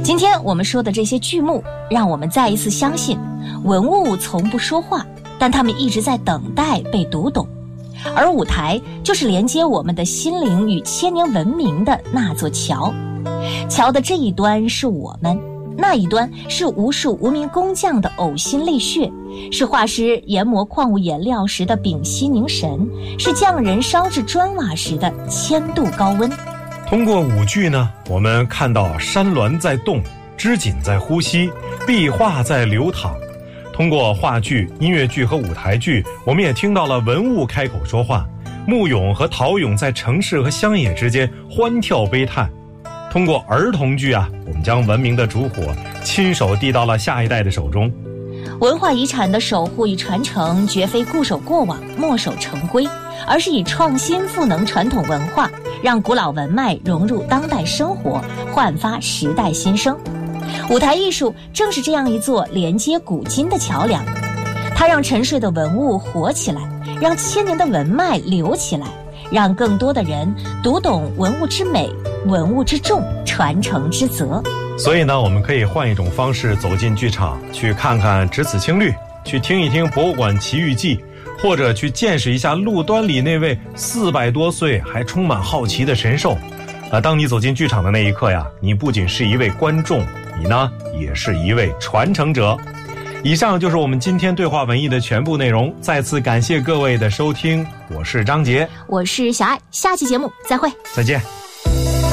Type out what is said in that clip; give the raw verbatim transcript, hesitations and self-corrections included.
今天我们说的这些剧目，让我们再一次相信，文物从不说话，但他们一直在等待被读懂。而舞台就是连接我们的心灵与千年文明的那座桥。桥的这一端是我们，那一端是无数无名工匠的呕心沥血，是画师研磨矿物颜料时的屏息凝神，是匠人烧制砖瓦时的千度高温。 通过舞剧呢，我们看到山峦在动，织锦在呼吸，壁画在流淌。通过话剧、音乐剧和舞台剧，我们也听到了文物开口说话，木俑和陶俑在城市和乡野之间欢跳悲叹。通过儿童剧啊，我们将文明的烛火亲手递到了下一代的手中。 文化遗产的守护与传承绝非固守过往、墨守成规，而是以创新赋能传统文化，让古老文脉融入当代生活，焕发时代新生。舞台艺术正是这样一座连接古今的桥梁，它让沉睡的文物活起来，让千年的文脉流起来，让更多的人读懂文物之美、文物之重、传承之责。 所以呢，我们可以换一种方式走进剧场，去看看《只此青绿》，去听一听《博物馆奇遇记》，或者去见识一下路端里那位四百多岁还充满好奇的神兽。啊，当你走进剧场的那一刻呀，你不仅是一位观众，你呢也是一位传承者。以上就是我们今天对话文艺的全部内容，再次感谢各位的收听，我是张杰， 我是小爱，下期节目再会， 再见。